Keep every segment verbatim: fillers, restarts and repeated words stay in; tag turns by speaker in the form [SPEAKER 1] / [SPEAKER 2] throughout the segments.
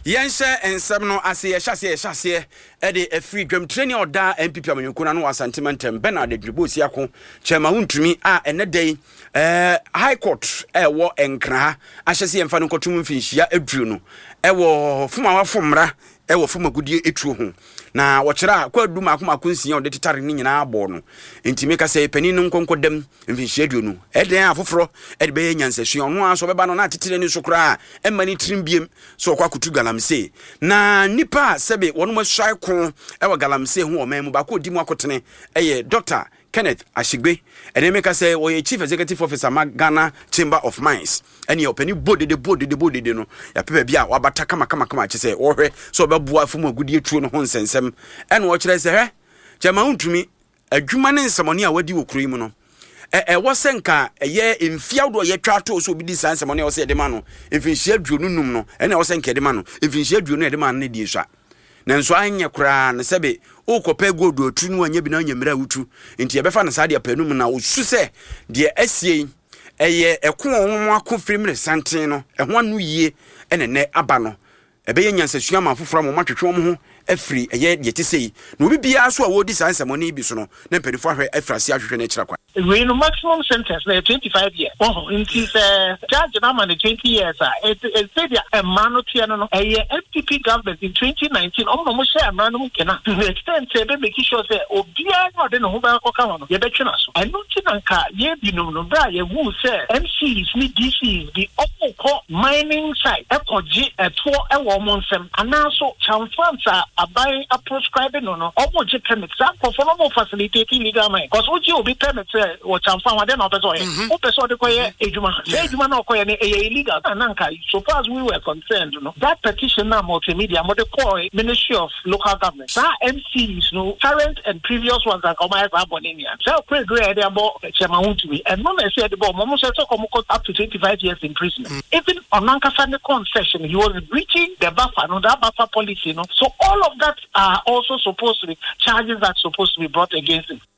[SPEAKER 1] Yense ensem no ase yɛhyase yɛhyase ɛde afiri dwam training oda M P P amanyɔkuna no asantemantem Bernard Adribosi ako chairman wuntumi a ene day eh high court ɛwɔ enkra ahyɛse yɛmfa no kɔtum mfinhyia aduru no ɛwɔ fuma wafomra ɛwɔ fuma gudie etuo ho na wɔkyerɛ kwa du maako maako nsia ɔde tetare ne nyinaa abɔ no ntimi ka sɛ pani no nkonkodam mfinhyia aduo no ɛden afoforo ɛde bɛyɛ nyansasua ɔno aso bɛba no na tetere ne so kra ɛma ne tirim biem so ɔkwa kutu galamse na nipa sɛbe wɔno masua ko ɛwɔ galamse ho ɔman mu ba ko di mu akotene ɛyɛ Doctor Kenneth Ashigbe ene meka say we chief executive officer ma Ghana Chamber of Mines ene opani bode de bode de bode de no ya pepa bia wabata kama kama kama che say wo hwe so obeboa afumu agudi etuo no ho nsensem ene wo kire say hwe chema untumi adwuma ne nsamoni a wadi wo kuro yi mu no e e wo senka eye emfiawdo ye twa to so bi di san nsamoni wo say de ma no emfinhia aduo no num no ene wo senka de ma no emfinhia aduo no de ma no ne di esua nanso anya kura na sebe okope godo otu no anya bi na anya mira wutu enti ye befa na sa de apanum na osu se de asie eye eko onwo akofiri mre santen no eho anu yie ene ne aba no ebe ye nyansasua ma foforo mo matwetwe mo ho afiri eye de tisei na obi bia so a wodi san semoni bi so no na mpedifo ahwe afrasi ahwehwe na kira kwa
[SPEAKER 2] we no maximum sentence na twenty-five years oh inti se judge na man twenty years ah it said a man no tia no eye F D P government in twenty nineteen omo no mo share man no kena to the extent say be make sure say obia no de no ho ba koka no ye betwe na so eno ti na nka ye bi no no bra ye wu say M Cs ni D Cs the omo mining site e koji eto e wo mo nsem anaso chamfansa abai a prescribing no no omo je permit sa for no mo facilitate illegal mine because oji obi permit what chamfan wa de no person o person de koye ejuma ejuma na koye ne illegal ananka so far as we were concerned no that petition na multimedia mo de call Ministry of Local Government sa M Cs no current and previous ones that come as abonia so pray do e dey about chairman Wuntumi and no say the boy mo say so come up to twenty-five years in prison even onanka fa ne concession he was breaching the buffer no that buffer policy no so all of that are also supposed to be charges that supposed to be brought against him.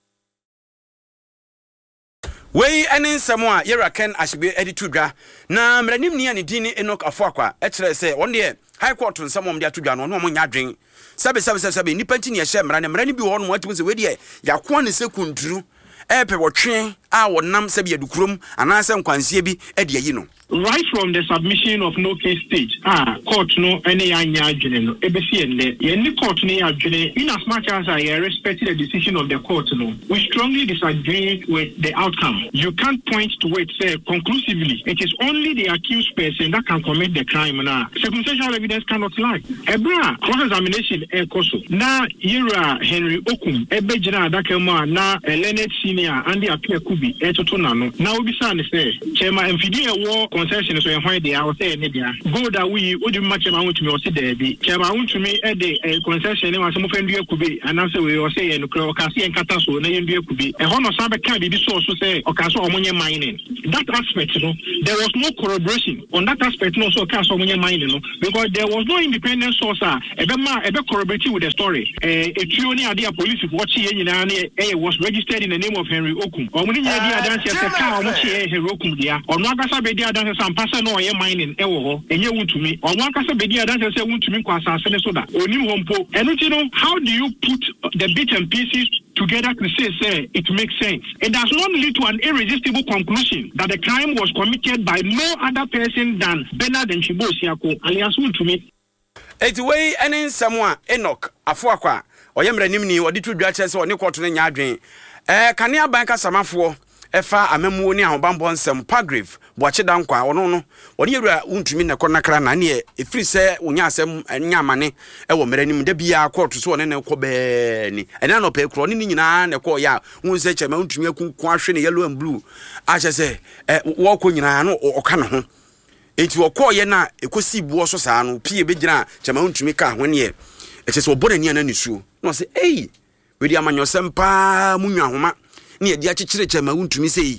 [SPEAKER 1] Wey ene nsemo a Yera Ken Ashigbe editudwa na mranim ni ani dini Enoch Afuakwa e kire se won de high court nsemo mde atudwa no no mo nya dwen sabe sabe sabe nipa nti ne ye hye mra ne mra ne bi wo no atimo se we de yakwo ne sekundru e pe wotwe a wonam sabe adukurom anase nkwansie bi e de yi no.
[SPEAKER 3] Right from the submission of no case stage, ah, court no any anya adwene no ebesi ende ye ni court no adwene in as much as I respect the decision of the court no we strongly disagree with the outcome. You can't point to it say conclusively it is only the accused person that can commit the crime now. Circumstantial evidence cannot lie. Ebra cross examination e koso na Yera Henry Okum ebegina adakema na Leonard Senior and the appear kubi e toto na no na obisa ne say chairman mfidi e wo concession so e hwan dey I was say ne dia go that we would match am want me o say there be chairman Wuntumi e dey concession ne wa so mo fendu akube anase we o say no kro ka se enkata so na yendu akube e hono sa be kan bibi so so say o ka so omonye mining that aspect no there was no corroboration on that aspect no so ka so omonye mining no because there was no independent source e be ma e be corroborate with the story eh etuo ni ade police watch ye nyina na e was registered in the name of Henry Okum omuni nya dia dance se ka omo che Henry Okum dia ono agasa be dia dance some person no ye mining e wo ho enye Wuntumi ono akasa be dia dance say Wuntumi kwa asase ne so da oni hompo eno ti no how do you put the bits and pieces together to say say it makes sense? It does not lead to an irresistible conclusion that the crime was committed by no other person than Bernard Adribosi ako alias Wuntumi.
[SPEAKER 1] Eti wey ene nsemo a Enoch Afuakwa oyɛ mranim ni odi tudwa kyerɛ sɛ ɔne kɔto ne nya adwen eh kane aban ka samafo efa amamuo ni ahobambo nsem Pagrave boache dankwa ono no oni Yera Wuntumi ne konakra na ne efiri se onya asem nya amane e wo meranim da bia court so one ne kɔ be ni ena no pe kro ni nyina ne kɔ ya won se chema Wuntumi akunku ahwe ne yellow and blue a che se e wo kɔ nyina no ɔka ne ho enti wo kɔ ye na ekosi buo so saa no pie be gyina chema Wuntumi ka ho ne e che se obona ni ana nisuo no se ei we di amanyosem pa munwa homa ne ye di akyekyere chema Wuntumi sei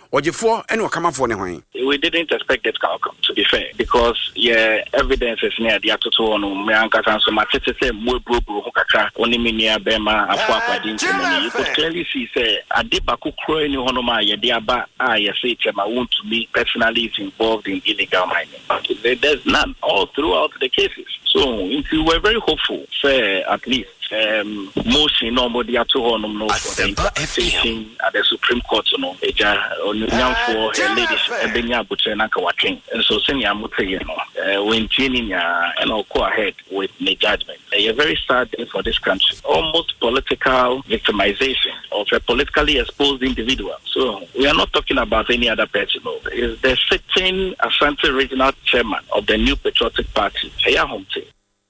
[SPEAKER 1] ɔgyefo ɛne ɔkamafo ne hwan.
[SPEAKER 4] We didn't expect that outcome, to be fair, because yeah, evidence is near the atoto no me ankasa so matete say mo brobro ho kakra oni me nia bema afo akwadi ntemi. You could clearly see say adebako kro ni hono ma ye de aba a ye say Chema Wontumi personally is involved in illegal mining. There's none all throughout the cases. So we were very hopeful, say at least um motion nobody at all no for the interpretation at the Supreme Court no eja onyam for her leadership ebenya butre na ka waken. And so senior mutse you know when training and all go ahead with the judgment. A very sad day for this country. Almost political victimization of a politically exposed individual. So we are not talking about any other person. It's the sitting Asante Regional Chairman of the New Patriotic Party, Eya Homte.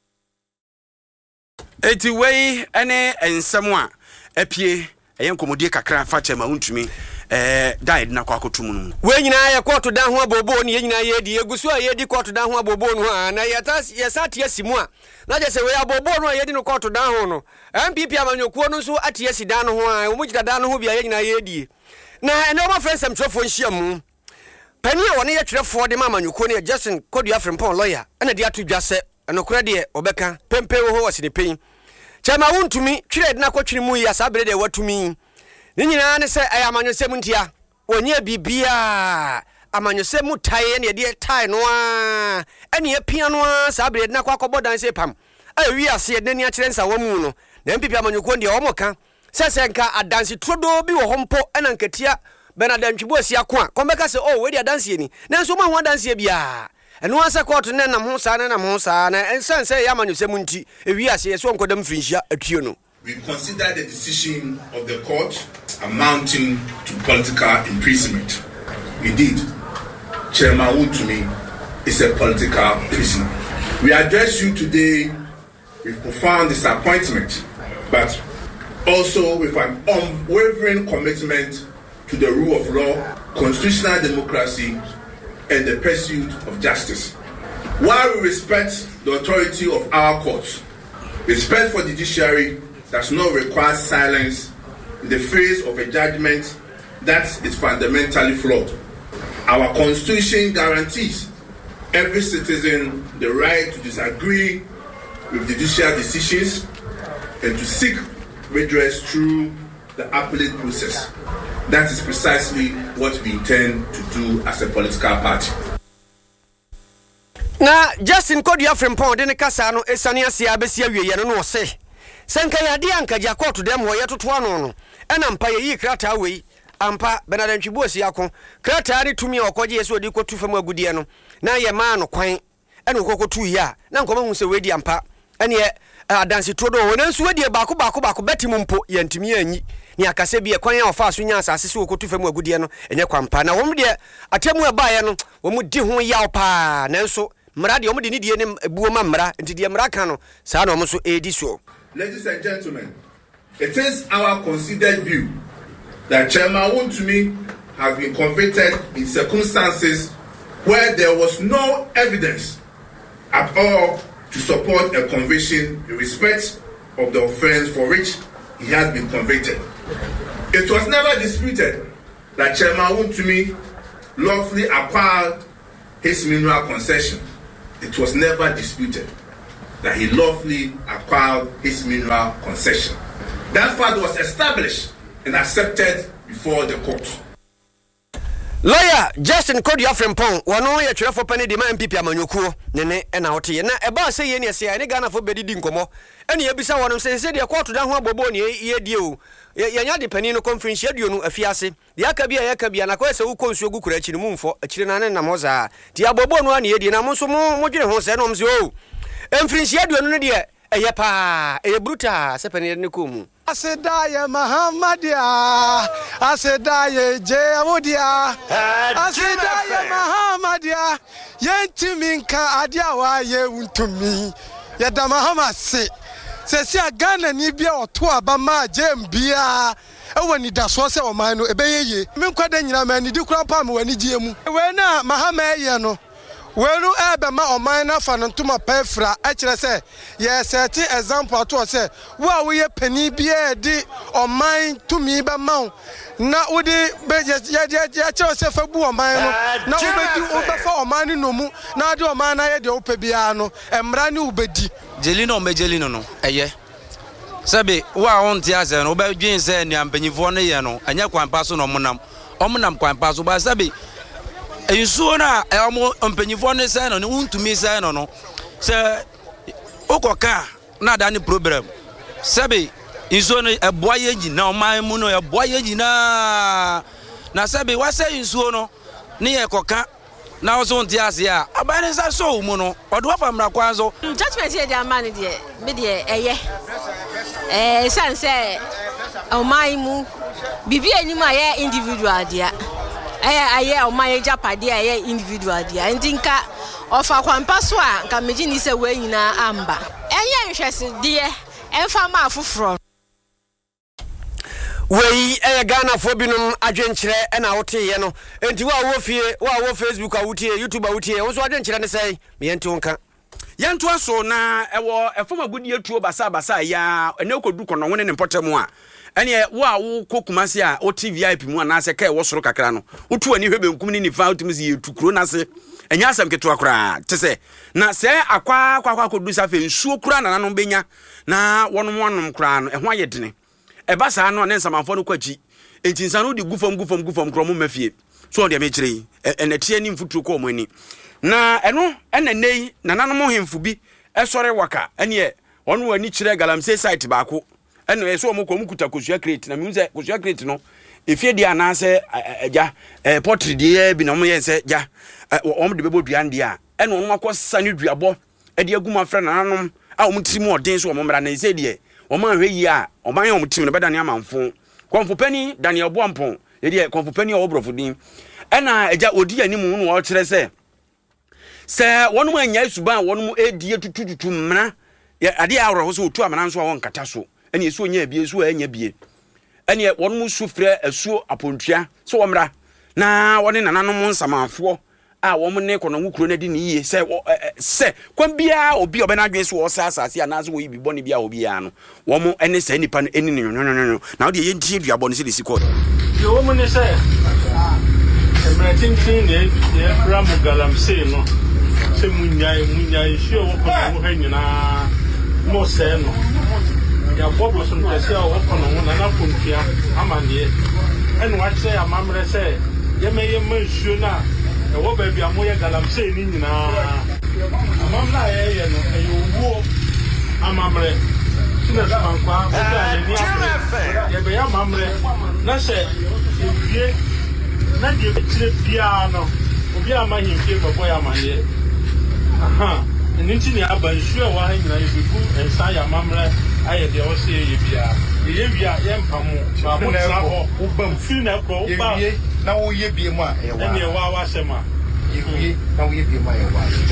[SPEAKER 1] Eti wei ene ensɛm a apie ɛyɛ nkomodie kakra fa Chema Wontumi eh died na kwa kotumu no
[SPEAKER 5] we nyina ya koto dan ho abobo ne nyina ye di egusu a ye di koto dan ho abobo no a na yata yesate asimu a na je se we abobo no a ye di no koto dan ho no M P P amanyokuo no so ate asi dan no ho a omu gida dan no ho bia ye nyina ye di na ene o ma friends trofo nhia mu pani a woni ye twerefo de ma amanyokuo ne Justin Kodua Frimpong lawyer na de ato dwase enokura de obeka pempe wo ho wasi de pen Chema Wontumi twire de na kotwiri mu ya sabere de watumi ni nyina ne se ay amanyosem ntia onye bibia amanyosem tae ne de tae no a ene apia no a sabere de na kwakobo dan se pam ay wi ase de ne a kire nsa wamu no na mpipi amanyoko de omoka sese nka adansi trodo bi wo hompo ena nkatia benadantwibo asia ko a kombeka se oh we de adansi ni nanso ma ho adansi bia eno asa court ne nam ho sa ne nam ho sa na ensan se ya amanyosem nti ewi ase so nkodam finhia atuo no.
[SPEAKER 6] We consider the decision of the court amounting to political imprisonment. Indeed, Chema Wontumi is a political prisoner. We address you today with profound disappointment, but also with an unwavering commitment to the rule of law, constitutional democracy, and the pursuit of justice. While we respect the authority of our courts, respect for the judiciary does not require silence in the face of a judgment that is fundamentally flawed. Our constitution guarantees every citizen the right to disagree with judicial decisions and to seek redress through the appellate process. That is precisely what we intend to do as a political party.
[SPEAKER 5] Na Justin Kodua Frimpong de ne kasa no esane ase abesia wiye no no se senka yade anka jakoto dem ho yetoto ano no ena mpa yi krata wei ampa benadantwibo asia ko krata ri tumi okoje yeso odi kotu fam agudie no na ye ma no kwan ena okokotu yi a na nkoma hu se we di ampa ene adansi todo ho na nsu we di baako baako baako betimu mpo yantimi anyi ni akase bi e kwan ya ofa so nya asase se okotu fam agudie no enye kwampa na wom de atemu e baaye no wom di ho yaw pa na nso mra de wom de ni die ne buo ma mra nti de mra ka no saa na wom so edi so.
[SPEAKER 6] Ladies and gentlemen, it is our considered view that Chema Wontumi has been convicted in circumstances where there was no evidence at all to support a conviction in respect of the offense for which he has been convicted. It was never disputed that Chema Wontumi lawfully acquired his mineral concession. It was never disputed that he lawfully acquired his mineral concession. That fact was established and accepted before the court.
[SPEAKER 5] Lawyer Justin Kodua Frimpong wano ye twerefo pani de ma M P P amanyokuo ne ne na wote na e ba se ye ne se ya ne Ghana fo bedidi nkomo ene ye bisa wono se se de court da ho abobo ne ye die o ye nya de pani no conference aduo no afiase de aka bia ya ka bia na ko se wo konsuo gu kura akiri mu mfo akiri na ne nam ho za de abobo no na ye die na mo so mo mo dwene ho se no mo se o emfrinsi aduo no de eye pa eye bruta se pani ne ko mu Asedaye Mahamadia, Asedaye Jewodia, Asedaye Mahamadia, Yentiminka Adiawa ye untumi, Yada Mahama se, Sesia Ghana Nibia or Tua Bama Jembia, when he does was a man, a baye, Minquaden Yaman, you do crap when he jim. When Mahama Yano,
[SPEAKER 7] wenu ebe ma oman na fa ntoma pefra e kire se ye set example to se wo a wo ye pani bia di oman tumi be ma na wo di be ye ye kire se fa bu oman no na wo be di wo be fa oman ni no mu na di oman na ye de wo pe bia no emra ni wo be di
[SPEAKER 8] jelino me jelino no eye sabe wa on ti ase no wo be dwen se ni ampanyifo no ye no anya kwanpa so no monam omonam kwanpa so ba sabe ensuo na emo mpanyifo ne se no ne untumi se no no se okoka na da ni problem sabe ensuo no eboa ye gina o man mu no eboa ye gina na sabe wa se ensuo no ne ye koka na o so nti ase a abane sa so mu no odo afa mra kwan so
[SPEAKER 9] judgment ye dia man de me de eye eh sanse o man mu bibi anim aye individual dia eh aye o man japade aye individual dia ndinka ofa kwampa so a nka meji ni se we nyina amba enye nhwese de emfa ma afoforo
[SPEAKER 5] wei eh Ghana fo binom adwenkyere e na wote ye no enti wa wo fie wa wo Facebook a wote YouTube a wote wo so adwenkyere ne sei me yenti wonka
[SPEAKER 1] yanto aso na ewo efoma gudi etuo basa basa ya ene okodu kono wone ne potem a ene wo a wo kokumase a o T V I P mu ana se kai wo soro kakra no wotu ani hwebe nkum ni nifa otimi ye tukuro na se enya asam keto akra te se na se akwa akwa akwa kodu sa fe nsuo kura na nanom benya na wonom wonom kura no eho ayedene eba sa no ne nsamanfo no kwachi enti nsa no di gufom gufom gufom kro mo mafie so de me kire ene tie ni mfuturo ko mo ani na eno ene nei na nanom hemfu bi esore waka ene ono wani kire galamsey site baako eno eso mo ko mukuta kosua crate na mi nze kosua crate no efie dia na se eja eh portrait dia bi na mo yense ja om de bebo duan dia eno ono makosa ne duabo e de aguma fra na nanom a om tiri odin so om mra na ise die om anhwe yi a om an om tiri no beda ne amanfo konfo pani Daniel Boampon e de konfo pani o brofo din ena eja odi animu no o kire se se wonu anya suban wonu edi tutututu mra ade awro so otu amana so won kata so ene esu onya bie esu anya bie ene wonu su frɛ esu apontua so womra na woni nananom nsamafo a wom ne kono ngukuro na di ne yie se se kwam bia obi obena adwen so wo sa asase anazo wo yibi bone bia obi ya no wom ene se nipa no eni no no no na wo de ye ntie duabɔ no se de sikɔ
[SPEAKER 3] yo wom ne se emretintin ne ye ramu galamsey no se munyai munyai hwe wo kono wo ha nyina mo se no ya bobo so no se wo kono wo na na pontua amane ene wa kire ya mamre se ye meye manhwe na e wo ba bia mo ye galamsey ni nyina amamna ye ye no e wo amamre sina sama kwa o ga ni afi ye be ya mamre na se ye na de kire bia no obi amahimfie babo ya maye aha nti ni abanhwe wa ha nyina yebiku ensa ya mamre aye de o se ye bia ye bia ye mpamo ba mo tra ho wo bam firi na ko wo ba na wo ye bia mu a e wa ene wa wa sema ye bia na wo ye bia mu a e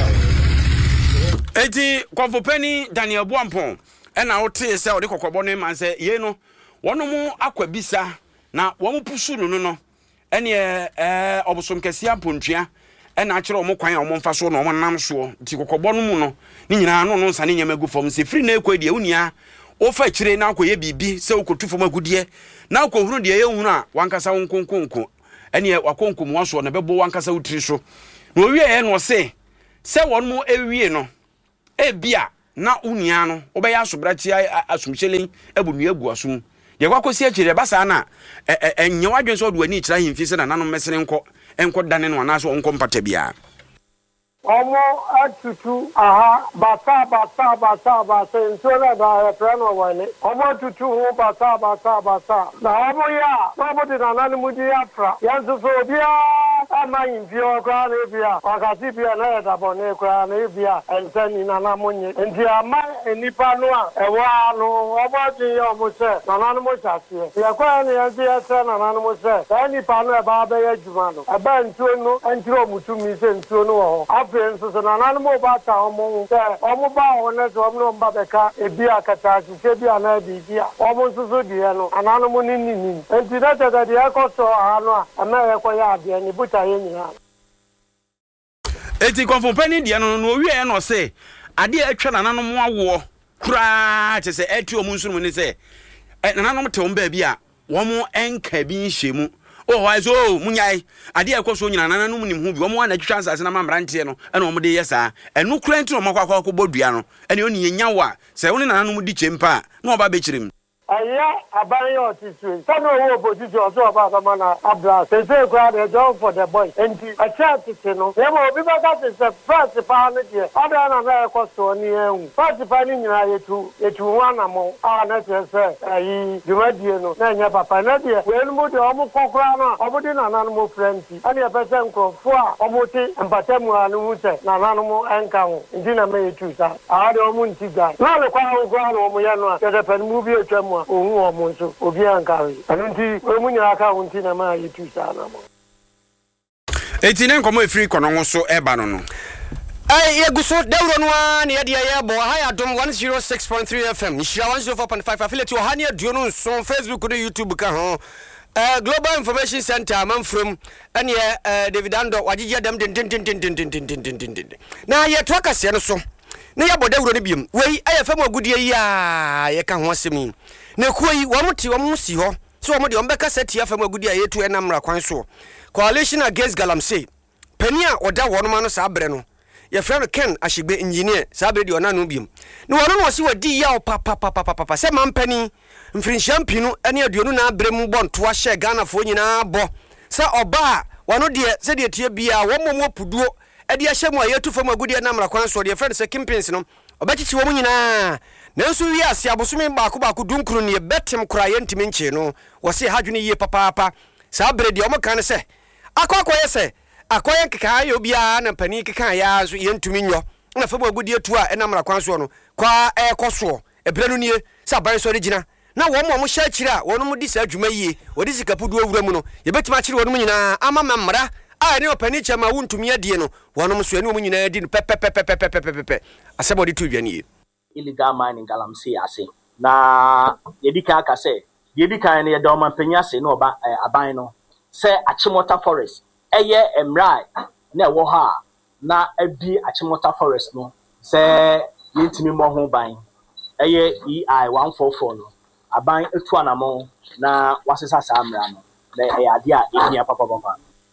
[SPEAKER 3] wa
[SPEAKER 1] eti konfo pani Daniel Boampon ena wo te se o de kokobɔ no man se ye no wono mu akwabisa na wo mu pusu no no ene eh obosom kese ampontua ena akire omo kwan a omo mfa so no omo nam so ti kokobɔ no mu no ni nyina no no nsane nyama gu fom se firi na ekodi unia o fa kire na akoye bibi se okotu fom agudie na akohunu de ye hunu a wankasa wonkonkonko ene wakonkom waso na bebo wankasa wutiri so na owie ye no se se won mu ewie no e bia na unia no obeya asobrachi asumchelen ebunu agu asum ye kwakosi akire basa na enye wadwen so do ani kira himfi se na nanom mesere nko enko dane no anaso onko mpata bia
[SPEAKER 10] Omo atutu aha basa basa basa basa nsora da prano wane omo tutu ho basa basa basa na omo ya omo de na nanu mudi afra yanzu so bia ama invio kwa na bia wakati bia na ya dabone kwa na bia ensani na na munye ndi ama enipa no a ewa no omo ti yo mo se na nanu mo chase ya kwa na yanzu ya se na nanu mo se da nipa no e ba ba ya juma no e ba ntuo no entiro mutumi se ntuo no ho so so na nanu mo ba ta omo se omo ba ona so omo no ba beka ebi akata se bi ana bi bi omo so so die no ananu mo ni ni ni enti da da dia ko so ano a ama ye ko ya ade ni buta ye nyina
[SPEAKER 1] eti konfopani dia no no wie no se ade atwa nananom awo kura che se eti omu nsuru ne se nananom te omba bi a wo mo enka bi nhemu oh why so munyai ade akoso nyina nananom nim hu bi wo mo na twitwa nsase na mamrante no ene wo mo de yesa enu kura nti no makwakwa akobodua no ene oni yenya wa se wo ne nananom di chempa na oba be kirim
[SPEAKER 10] Aya abayo tisu. Sano wo position so aba sama na abra. Say say kwa the job for the boy. Enti a chat to no. Yemo bi ba ka se first pa na die. Ada na na ko so ni ehun. First pa ni nyina yetu yetu wana mo. Ah na se se ayi dumadie no. Na nya papa na die. We no mo de omo kokora na. Omo de na na no mo friends. Ani e pese nkrofo a omo ti empatemu anu hu se na na no mo enka ho. Ndi na me yetu sa. Ah de omo nti ga. Na le kwa ho kwa no mo ya no a. Ye pe mu bi etwa ohu omo nso obi ankawe anunti omunya aka hunti na ma yitu sana mo
[SPEAKER 1] etine nkomo efiri kono ho so eba no no ai yeguso dawro no an ye de ye bo ha ya dom one oh six point three F M nshira one oh four point five affiliate o ha ne aduo no so Facebook no YouTube ka ho Uh, Global Information Center man from and ye uh, David Ando wajija dem din din din din din din din din din na ye to akase no so na ye boda wuro ne biem wei ayefam agudie yi a ye ka ho asemi na kuyi wo moti wo musi ho so wo de wo beka seti afam agudie ye to enamra kwan so Coalition Against Galamsey pania oda wono ma no sa abre no ye friend Ken Ashigbe engineer sa abre di ona no biem na wono no si wadi ya pa pa pa pa pa se man pani mfrinhyam pinu ene aduonu na abre mu bonto a hye Ghana fo nyina bo se oba wono de se de tie bia wo momo puduo ede a hye mu ayetu fam agudie namra kwan so de friend se Kimpins no obachichi wo mu nyina nanso wi ase abosome baako baako dunkuru ne betem kura ye ntimi nche no wo se hadwene yie papa papa sa abre de o mo kan se akwakoye se akoye keka yo bia na pani keka ya so ye ntumi nyo na fam agudie tu a enamra kwan so no kwa ekoso ebre no nie sa bare so regina na wo mo mo hya kira wo no mo di sa adwuma yie wo di sikapudu awura mu no ye betima kire wo no nyina ama mamra a ne opani chama wuntumi adie no wo no mo so ne wo nyina adi no pepepepepepepepe asebo di tu dwane yie
[SPEAKER 11] illegal mining Galamsey ase na ye di ka ka se ye di kan ne ye do man panya se no oba aban no se Achimota Forest eye emrai na wo ha na abi Achimota Forest no se yintimi mo ho ban eye E I one forty-four no aban etu anamo na wasesa sa amra no na e ade a ehia papa papa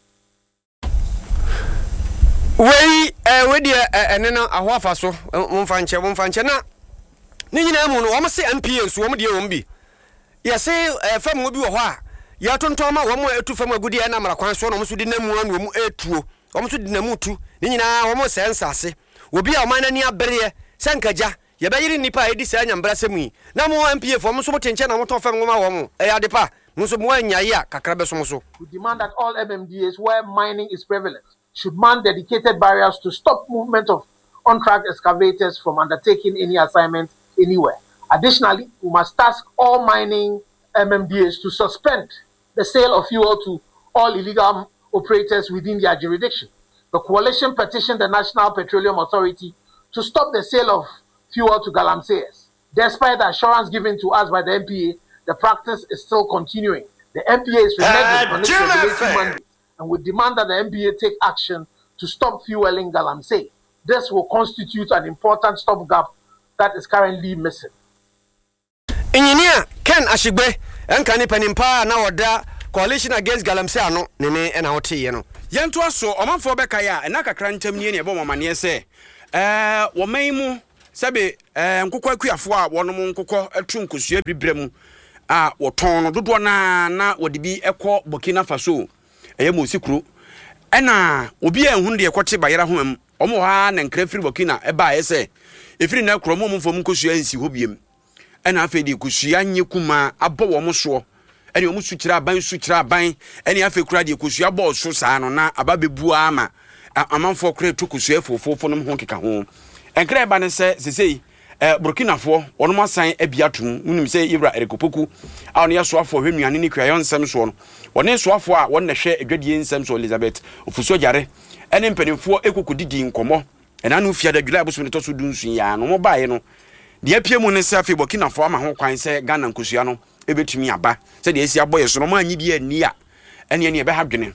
[SPEAKER 5] wei eh we dia ene na ahoafa so momfa nche momfa nche na ni nyina mu no wo se M P nso wo dia wo bi ya se fam obi wo ho a ya tonton ma wo mo etu fam agudi na mara kwan so no mo so di namu anu wo etuo wo mo so di namu tu ni nyina wo mo se nsase obi a o man na ni abere se nkaja ye be yiri nipa edi sa nyambra semu na mo M P fo mo so mo tenche na mo ton fam ngoma wo mo e ya de pa mo so mo anyaye a kakra be so mo so
[SPEAKER 12] we demand that all M M D As where mining is prevalent should man dedicated barriers to stop movement of on-track excavators from undertaking any assignment anywhere. Additionally, we must task all mining M M D As to suspend the sale of fuel to all illegal operators within their jurisdiction. The coalition petitioned the National Petroleum Authority to stop the sale of fuel to Galamseyers. Despite the assurance given to us by the M P A, the practice is still continuing. The M P A is reneging on its regulating mandate, and we demand that the M P A take action to stop fueling Galamsey. This will constitute an important stopgap that is currently missing.
[SPEAKER 5] Engineer Ken Ashigbe enkani panimpa na oda Coalition Against Galamsey ano nene ena hote ye no
[SPEAKER 1] yento aso omanfo beka ya ena kakra ntam nie ne ebo mamane se eh wo maimu sebe eh nkokọ akuafo a wonom nkokọ atu nkosua bibrem a woton no dodo na na wodibi ekọ Burkina Faso eye mosikru ena obi ehun de ekote bayera homam omo ha na nkrafiri Burkina eba ese efiri na kromo mfom nkosua nsi hobiem ena afedi kosua nye kuma abo wo mo so ene omu sukira ban sukira ban ene afekura de kosua bo so saa no na ababebu ama amanfo kra tu kosua fofofo no ho keka ho enkra ba ne se sesei eh Burkina fo wono asan abiatum unim se Ibra Erekopoku a ono yeso afo hwenuane ni kwayo nsem so no wone so afo a wonne hwe adwadie nsem so Elizabeth ofuso jare ene mpanimfo ekokudidi nkomo ena no fia da July aboso ne to so dunsun ya no mo baaye no de apiemu ne se afi Burkina fo ama ho kwan se Ghana nkosua no ebetumi aba se de esi aboye so no ma anyi bi ani a ene ene ebe ha dwene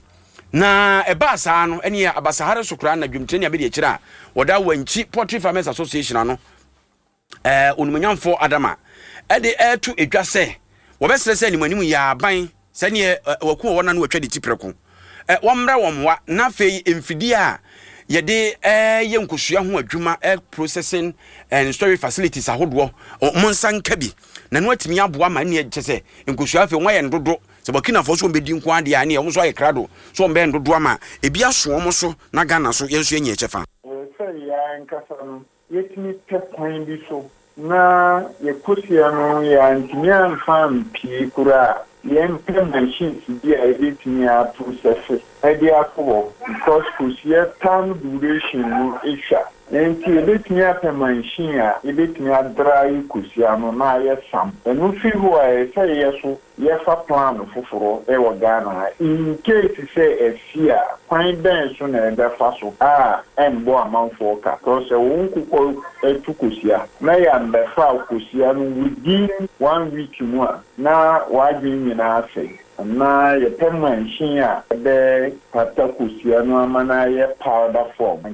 [SPEAKER 1] na eba saa no ene ya abasahare sokra na dwumtene ya be de kira woda wanchi Poultry Farmers Association ano eh onumanyamfo Adama e de etu edwa se wo be sere se animanimu ya ban se ne waku wona na watwa de tipreko eh womra womwa na fei emfidi a ye de eh ye nkosua ho adwuma egg processing and storage facilities ahodo monsan kabi na no atimi aboa ma ne kyese nkosua fe won ye ndodo se Burkina Faso mbedi nko ade a ne ye so ye krado so mbe ndodo ama ebi aso mo so na Ghana so yenso enye chefa
[SPEAKER 13] se ya nkasa no yetimi pepwan bi so na ye kosia no ya ntimi anfam pi kura ye mpem machines bi a yetimi a process edi akwo because kosia time duration no isha enti yetimi a machine a yetimi a dry kosia no na ye sam enu fi ho a se ye so ye fa plan foforo e wo Ghana in case say efia kwan ben so na e fa so ah embo amanfo ka because won kuko etu kosia na ya mbe fa kosia no within one week mu na wa dwin nyina afi na ye machine a be pata kosia no amana ye powder form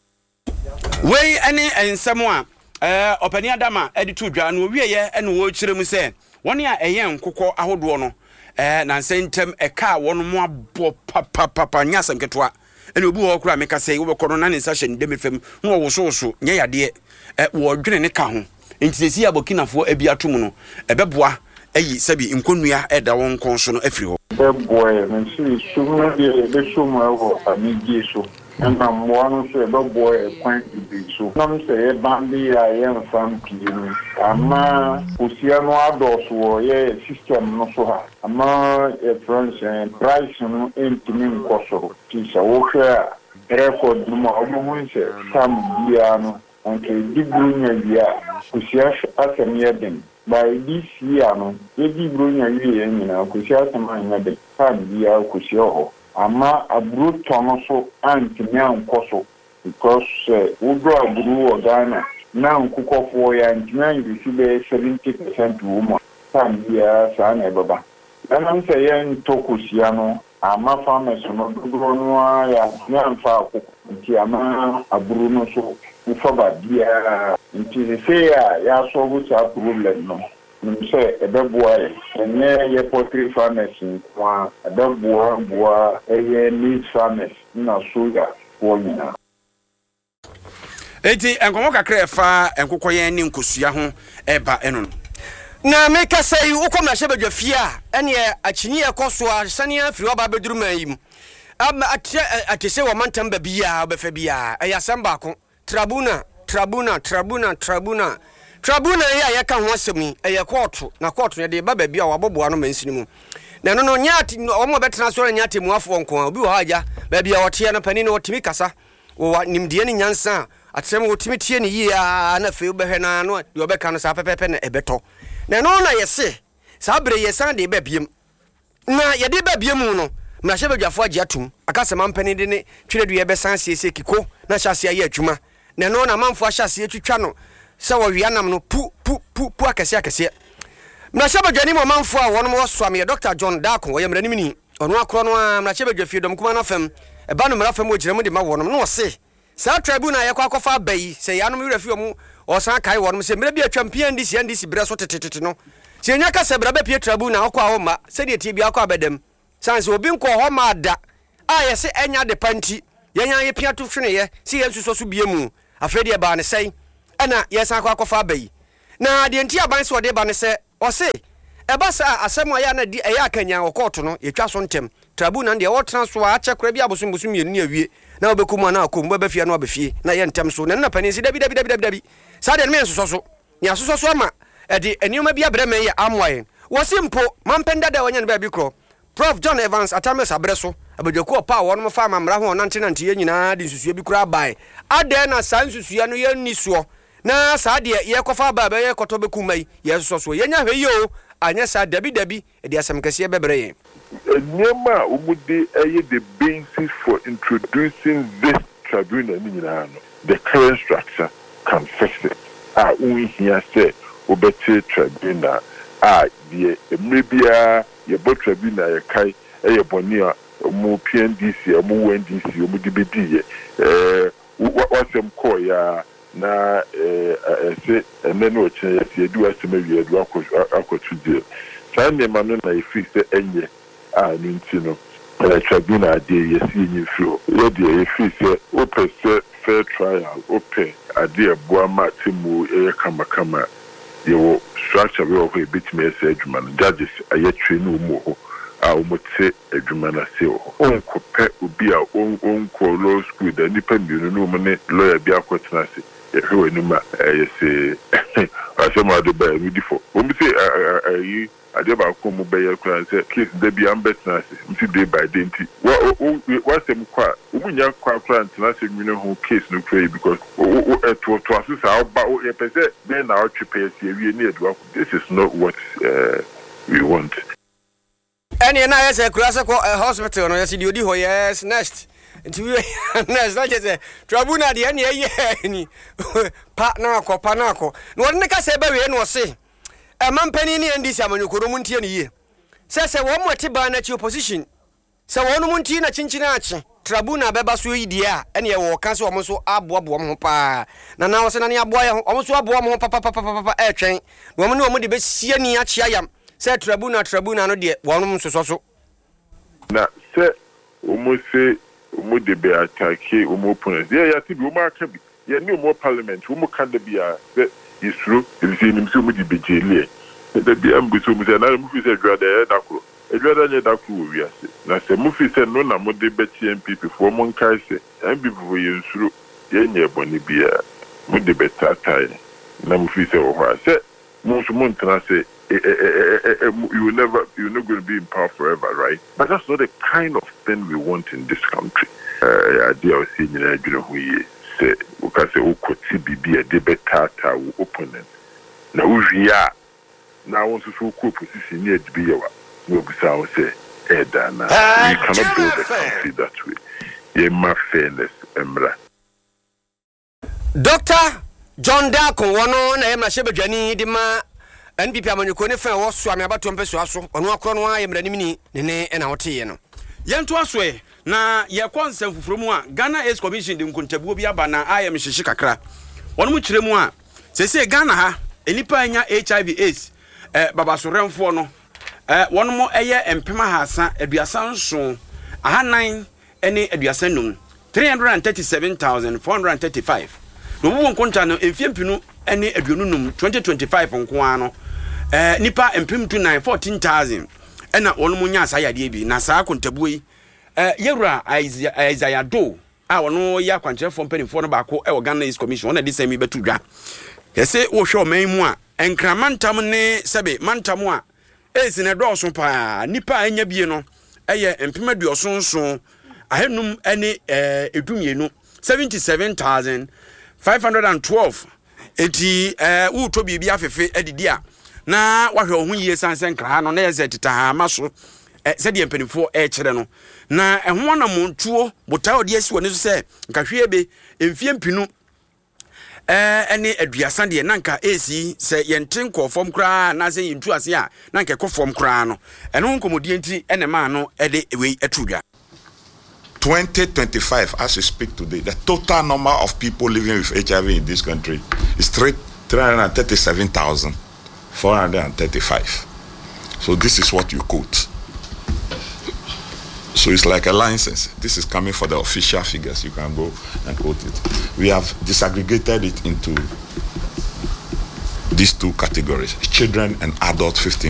[SPEAKER 1] we any ensemo a eh opani Adama editu dwa no wie ye ene wo kire mu se woni a eye nkokọ ahodo no eh na nsentem eka won mo abo papa papa nyasam ketwa ene obi ho kura meka sei wo bekono na ne nsa hye ndem fam no wo so so nye yade eh wo dwene ne ka ho ntisi abokinafo abi atom no ebeboa ayi sabi nkonua eda won kon so no afiri ho
[SPEAKER 13] eboy me si sumu de be sumu ho amigi so amba mwono so eboy kwan bi so nam se e bambi ya ye mfam pii ama osia no adoso wo ye system no so ha ama e France price no entimi nkosoro ti sa wo hwe record no ma omo se sam bia no anke dibrunya bia osia asem ye den by this year no ye dibrunya wie nyina osia asem anya den sam bia osia ho ama aburu tono so antimi ankoso because we do aburu o Ghana na nkukofo ya antimi angisi be seventy percent woman tambia sana baba na nse ye ntokosia no ama farmers no dogro no ya nyanfa akoko nti ama aburu no so ufoba dia nti se ya ya so go sa problem no nse ebeboa enye ye Poultry Farmers kwa ebeboa boa eye meat farmers na soya wonyina
[SPEAKER 1] eti enkomo kakra efa enkokoye ni nkosua ho eba eno
[SPEAKER 5] na meka sei ukoma hye badwafia ene akyinyi ekoso asane afiri oba beduru mayim ama atese wo mantam ba bia obefa bia ayasam baako tribuna tribuna tribuna tribuna Tribuna ya yeka ho asemi eye court na court ne de ba ba bia waboboa no mansini mu na no no nyati omo betena so nyati muafo nko obi wo haja ba bia wote no pani no wotimi kasa wo nimdie ni nyansa atsem wotimi tie ni yi a na fe obehwe na no de obeka no sa pepepe na ebeto na no na yese sa bre yesan de ba biem na ye de ba biem no na hye badwafo agi atum akase mampani de ne twere du ye besan siesie kiko na hyase aye adwuma na no na manfo hyase twitwa no sa wo wianam no pu pu pu pu akese akese na hye badwani mo manfo a wono mo so am ye Doctor John Darko wo ye mranimi ni ono akro no a na hye badwafie dom kuma na fam e ba no mra fam wo girem de ma wono no se sa tribuna ye kwa kofa bayi se yanom wurafi omu osan kai wono se mra bi atwa P N D C N D C bre so tetetete no se nya ka se bra ba pie tribuna akwa ho ma se de tie bi akwa bedam sanse obi nko ho ma da a ye se enya de panti ye nya ye pia to hwene ye se ye nsuso so biemu afredi e ba ne sei ana yesan kwa kofa bayi na de nti aban se ode ba ne se o se e ba sa asem aya na di eya akanya okoto no yetwa so ntem tribuna de wo transfer a chekra bi abosom bosom mienu ne awie na obekum na akom ba bafia na obefie na ye ntem so na na pani si dabi dabi dabi dabi sa de me nsoso so nya soso so ama e de enioma bi abre me ye amwayen wo se mpo mampenda da wanya ne ba bi kro Prof John Evans atames abreso abedwako pa wo no fa mamra ho nante nante ye nyina de nsusua bi kura bai ade na san nsusua no ye nisuo na sa de ye kofa ba ba ye koto bekumai ye soso so ye nya hwe yo anya sa dabi dabi e de asem kase bebre ye
[SPEAKER 14] Nyema umude eye the basis for introducing this tribunal ni nyina no the current structure can fix it ah we here say obeti tribunal ah the emrebia ye bo tribunal ye kai eye boni mu P N D C mu N D C mu D B D eh wasem ko ya na eh se ene no che ya se edu asem awie edu akotu die saa ne ma no na efi se enye a ni ntino na tribunal de yesi nyi firo ye de efi se open se fair trial open ade eboa ma timu e kama kama ye structure we of a bit me say adwuma no judges aye train no ho a omote adwuma na se ho onko pe obi a onko law school da nipa biunu no mo ne lawyer bi akwetena se e hwe ni ma e se asema de ba mi difo o mi se ayi ade ba ko mu be ye kura se case da bi ambetena se mi day by day nti wa wa sem kwa o mu nya kwa kura ntena se mi no ho case no kura because o to to asisa o ba o e pese be na o twe se wie ni edu. This is not what uh, we want.
[SPEAKER 5] Any na yes kura se ko hospital no yes di odi ho yes next nti we next na just tribunal de any ye ni pa na ko pa na ko no ne ka se ba we no se e mampani ni ndisi amanyokoro mu ntie ne ye se se wo mo te ba na chi opposition se wo no mu ntie na chinchina achi tribunal beba so yi dia ene ye wo ka se wo mo so aboabo mo pa na na wo se na ne aboa ye wo mo so aboa mo pa pa pa pa e twen wo mo ne wo mo de be sie ni achi ayam se tribunal tribunal no de wo no so so
[SPEAKER 14] na se o mo se o mo de be attaque o mo opponent ye ya ti bi o ma ka bi ye ni o mo parliament o mo kan de bi a se isru elisi ni mso mo di bejele de bi am bi so mo se na mo fi se dwada e dakro e dwada nye dakro wo wiase na se mo fi se no na mo de be T M P P fo mo nkai se am bi fo ye nsuru ye nye boni bia mo de be tata na mo fi se wo ha se mo so mo ntana se you will never you're not going to be in power forever, right? But that's not the kind of thing we want in this country. Uh idea of seeing you know who you say because o koti bibi e de betata wo opponent na wo hia na won so so ko position ni edibi yawa no bisa wo say e da na we cannot build a country that way. Ye ma fairness emra
[SPEAKER 5] Doctor John Darko wono na ye ma shebedwani di ma N P P amanyoko ne fa wo so ame abato mpeso aso ono akro no ayemra ni mini ne ne na wote no
[SPEAKER 1] yento aso e na ye konsem fufuro mu a Ghana Aids Commission de nkontabuo bi aba na ayem hyehe kakra wono mu kire mu a sese Ghana ha enipa anya H I V AIDS eh babasoremfo no eh wono mo eye empema hasa aduasa nso ahanan ene aduasa num three hundred thirty-seven thousand four hundred thirty-five no wo nkonta no emfiempinu ene aduonunum twenty twenty-five nko ano eh nipa empem to nine fourteen thousand ena wono mu nya asayade bi na saa kontabuo yi eh yewura Isaiah Do a wono ya kwankyerefo mpanimfo no baako e wo Ghana Aids Commission wona de sami betu dwa yese wo hwe oman mu a enkramantam ne sebe mantam a esi ne dɔɔso pa nipa anya bie no eye empem aduoso nso ahenum ene eh edumienu seventy-seven thousand five hundred twelve eti eh wo to bibia afefe adidi a na wahwe ohun yie sansen kra no na yeze tita maso eh se de mpanifo e kire no na ehwo na montuo botawo de asi woni so se nkahwe be emfie mpinu eh ene aduasa de nanka esi se yenten kofom kra na se yintu ase a nanka kofom kra no eno nkomodie nti ene ma no ede we atudwa
[SPEAKER 15] twenty twenty-five, as we speak today, the total number of people living with H I V in this country is three hundred thirty-seven thousand four hundred thirty-five. So this is what you quote. So it's like a license. This is coming for the official figures. You can go and quote it. We have disaggregated it into these two categories: children and adult fifteen.